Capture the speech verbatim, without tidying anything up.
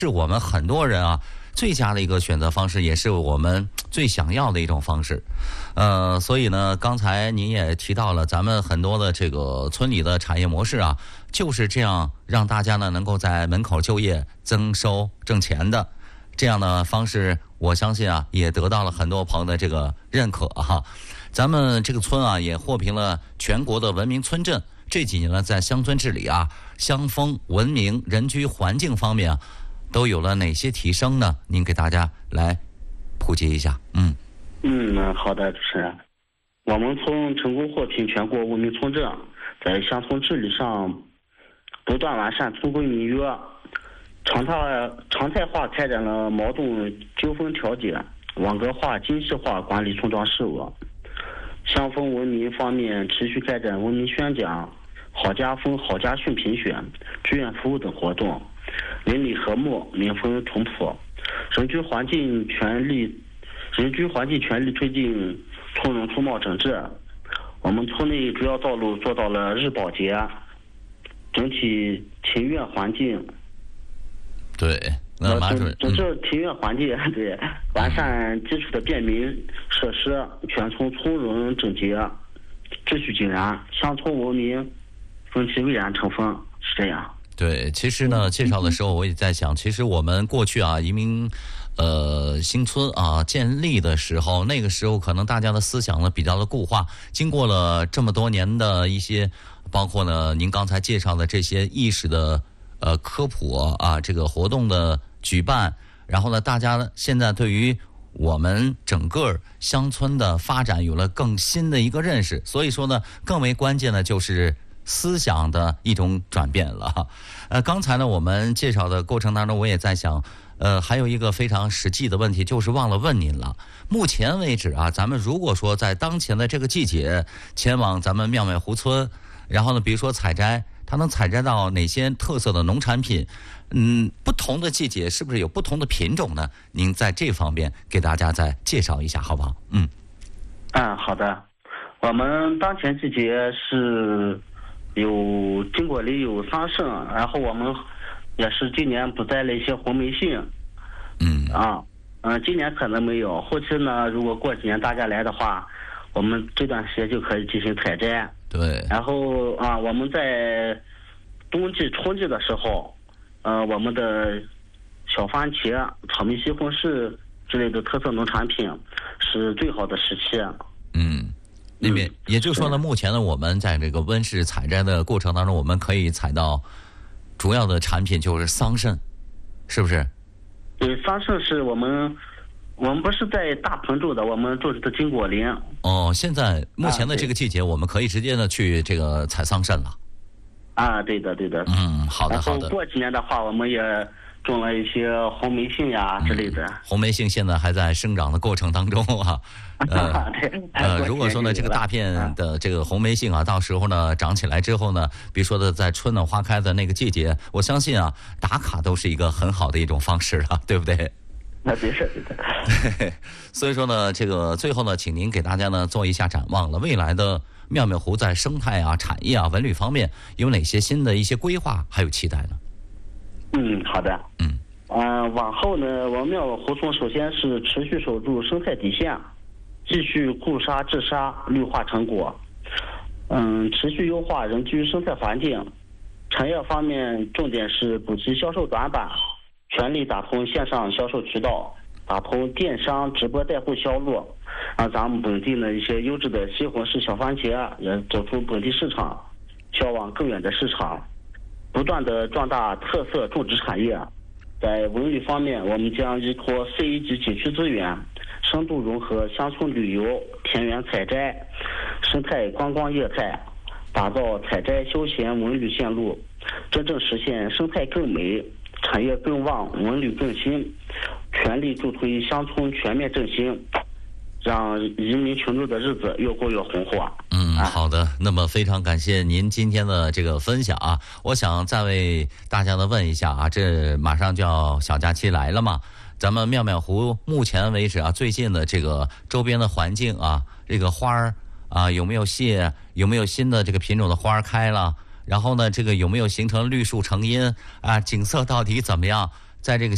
是我们很多人啊最佳的一个选择方式，也是我们最想要的一种方式。呃，所以呢，刚才您也提到了，咱们很多的这个村里的产业模式啊，就是这样让大家呢能够在门口就业、增收、挣钱的这样的方式，我相信啊，也得到了很多朋友的这个认可哈。咱们这个村啊，也获评了全国的文明村镇。这几年呢，在乡村治理啊、乡风、文明、人居环境方面啊，都有了哪些提升呢？您给大家来普及一下。嗯嗯，好的，主持人，我们村成功获评全国文明村镇，在乡村治理上不断完善村规民约，常态常态化开展了矛盾纠纷调解、网格化、精细化管理村庄事务。乡风文明方面，持续开展文明宣讲、好家风、好家训评选、志愿服务等活动，邻里和睦，民风淳朴。人居环境全力，人居环境全力推进村容村貌整治。我们村内主要道路做到了日保洁，整体庭院环境。 对，那马主任， 整治庭院环境，对，完善基础的便民设施，全村村容整洁，秩序井然，乡村文明，风气蔚然成风，是这样。 对，其实呢，介绍的时候我也在想，其实我们过去啊，移民呃新村啊建立的时候，那个时候可能大家的思想呢比较的固化，经过了这么多年的一些，包括呢您刚才介绍的这些意识的呃科普啊，这个活动的举办，然后呢，大家现在对于我们整个乡村的发展有了更新的一个认识，所以说呢，更为关键的就是思想的一种转变了。呃，刚才呢我们介绍的过程当中，我也在想，呃，还有一个非常实际的问题，就是忘了问您了。目前为止啊，咱们如果说在当前的这个季节前往咱们庙庙湖村，然后呢，比如说采摘，它能采摘到哪些特色的农产品？嗯，不同的季节是不是有不同的品种呢？您在这方面给大家再介绍一下，好不好？嗯， 嗯，好的。我们当前季节是有金果梨，有桑葚，然后我们也是今年补栽了一些红梅杏。 嗯啊，嗯，今年可能没有，后期呢，如果过几年大家来的话，我们这段时间就可以进行采摘。 对。 然后啊，我们在冬季、春季的时候，呃，我们的小番茄、草莓西红柿之类的特色农产品是最好的时期。 嗯。那边也就是说呢，目前呢，我们在这个温室采摘的过程当中，我们可以采到主要的产品就是桑葚，是不是？ 对，桑葚是我们我们不是在大棚种的，我们种的金果林。 哦，现在目前的这个季节，我们可以直接的去这个采桑葚了。 啊，对的，对的。 嗯，好的，好的。 然后过几年的话，我们也种了一些红梅杏呀之类的。 嗯、红梅杏现在还在生长的过程当中啊。呃呃，如果说呢，这个大片的这个红梅杏啊，到时候呢长起来之后呢，比如说的在春暖花开的那个季节，我相信啊，打卡都是一个很好的一种方式啊，对不对？ 那对是对的。 对，所以说呢，这个最后呢，请您给大家呢做一下展望了，未来的庙庙湖在生态啊、产业啊、文旅方面有哪些新的一些规划还有期待呢？ 嗯，好的。 嗯， 呃，往后呢，我们庙庙湖村首先是持续守住生态底线，继续固沙治沙，绿化成果。嗯，持续优化人居生态环境。产业方面，重点是补齐销售短板，全力打通线上销售渠道，打通电商直播带货销路，让咱们本地的一些优质的西红柿、小番茄也走出本地市场，销往更远的市场，不断的壮大特色种植产业。在文旅方面，我们将依托 C 一级景区资源，深度融合乡村旅游、田园采摘、生态观光业态，打造采摘休闲文旅线路，真正实现生态更美、产业更旺、文旅更新，全力助推乡村全面振兴，让移民群众的日子越过越红火。 嗯，好的。那么非常感谢您今天的这个分享啊！我想再为大家的问一下啊，这马上就要小假期来了嘛，咱们庙庙湖目前为止啊，最近的这个周边的环境啊，这个花儿啊有没有谢，有没有新的这个品种的花儿开了？然后呢，这个有没有形成绿树成荫啊？景色到底怎么样？在这个